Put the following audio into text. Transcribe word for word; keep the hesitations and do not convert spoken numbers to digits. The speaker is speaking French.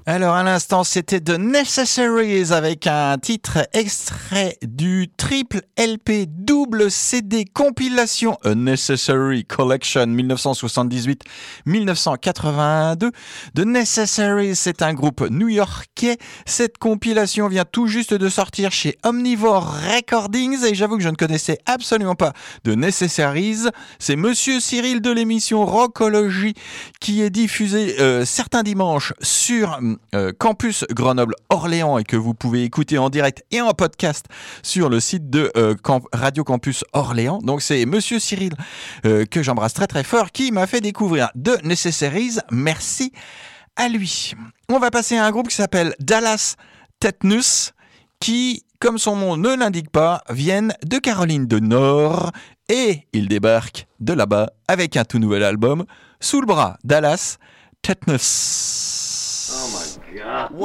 Alors à l'instant c'était The Necessaries avec un titre extrait du triple L P double C D compilation A Necessary Collection dix-neuf cent soixante-dix-huit dix-neuf cent quatre-vingt-deux. The Necessaries, c'est un groupe new-yorkais. Cette compilation vient tout juste de sortir chez Omnivore Recordings et j'avoue que je ne connaissais absolument pas The Necessaries. C'est Monsieur Cyril de l'émission Rockology qui est diffusé euh, certains dimanches sur Euh, Campus Grenoble-Orléans et que vous pouvez écouter en direct et en podcast sur le site de euh, Camp- Radio Campus Orléans. Donc c'est Monsieur Cyril euh, que j'embrasse très très fort qui m'a fait découvrir The Necessaries. Merci à lui. On va passer à un groupe qui s'appelle Dallas Tetanus qui, comme son nom ne l'indique pas, viennent de Caroline du Nord et ils débarquent de là-bas avec un tout nouvel album sous le bras. Dallas Tetanus. Oh my God.